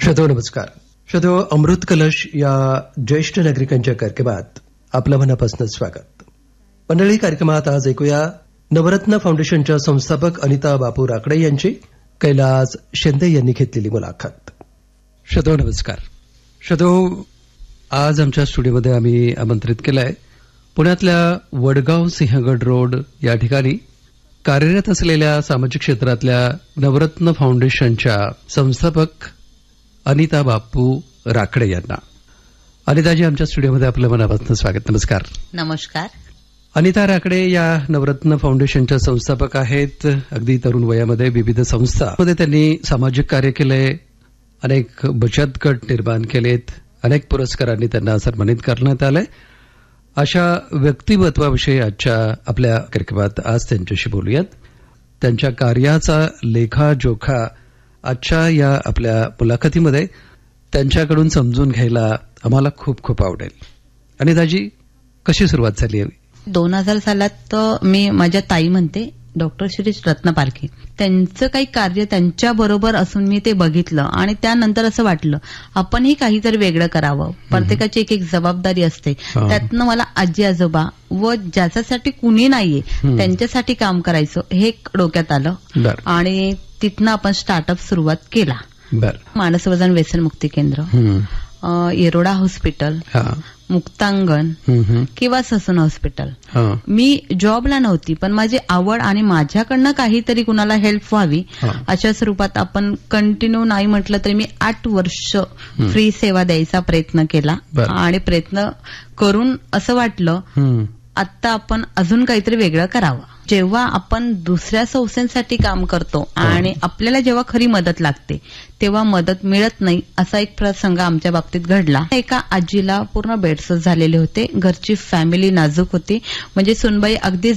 श्रोतो नमस्कार. श्रोतो, अमृत कलश या ज्येष्ठ नागरिकांच्या कार्यक्रमात आपलं मनापासून स्वागत. मंडळी, कार्यक्रमात आज ऐकूया नवरत्न फाउंडेशनच्या संस्थापक अनिता बापू राकडे यांची कैलास शिंदे यांनी घेतलेली मुलाखत. श्रोतो नमस्कार. श्रोतो, आज आमच्या स्टुडिओमध्ये आम्ही आमंत्रित केलं आहे पुण्यातल्या वडगाव सिंहगड रोड या ठिकाणी कार्यरत असलेल्या सामाजिक क्षेत्रातल्या नवरत्न फाउंडेशनच्या संस्थापक अनिता बापू राकडे यांना. अनिताजी, आमच्या स्टुडिओमध्ये आपलं मनापासून स्वागत. नमस्कार. नमस्कार. अनिता राकडे या नवरत्न फाउंडेशनच्या संस्थापक आहेत. अगदी तरुण वयामध्ये विविध संस्थांमध्ये त्यांनी सामाजिक कार्य केले, अनेक बचत गट निर्माण केलेत, अनेक पुरस्कारांनी त्यांना सन्मानित करण्यात आलंय. अशा व्यक्तिमत्वाविषयी आजच्या आपल्या कार्यक्रमात आज त्यांच्याशी बोलूयात. त्यांच्या कार्याचा लेखाजोखा आजच्या या आपल्या मुलाखतीमध्ये त्यांच्याकडून समजून घ्यायला आम्हाला खूप खूप आवडेल. अनिताजी, कशी सुरुवात झाली? 2000 सालात मी माझ्या ताई म्हणते डॉक्टर शिरीष रत्नपारखे, त्यांचं काही कार्य त्यांच्याबरोबर असून मी ते बघितलं आणि त्यानंतर असं वाटलं आपणही काहीतरी वेगळं करावं. प्रत्येकाची एक एक जबाबदारी असते. त्यातनं मला आजी आजोबा व ज्याच्यासाठी कुणी नाहीये त्यांच्यासाठी काम करायचं हे डोक्यात आलं आणि तिथनं आपण स्टार्टअप सुरुवात केला. मानसवजन व्यसनमुक्ती केंद्र, येरोडा हॉस्पिटल, मुक्तांगण किंवा ससून हॉस्पिटल. मी जॉबला नव्हती, पण माझी आवड आणि माझ्याकडनं काहीतरी कुणाला हेल्प व्हावी अशा स्वरूपात आपण कंटिन्यू नाही म्हटलं तरी मी 8 वर्ष फ्री सेवा द्यायचा प्रयत्न केला आणि प्रयत्न करून असं वाटलं आता आपण अजून काहीतरी वेगळं करावं. जेव्हा आपण दुसऱ्या संस्थांसाठी काम करतो आणि आपल्याला जेव्हा खरी मदत लागते तेव्हा मदत मिळत नाही, असा एक प्रसंग आमच्या बाबतीत घडला. एका आजीला पूर्ण बेडसेस झालेले होते, घरची फॅमिली नाजूक होती, म्हणजे सुनबाई अगदी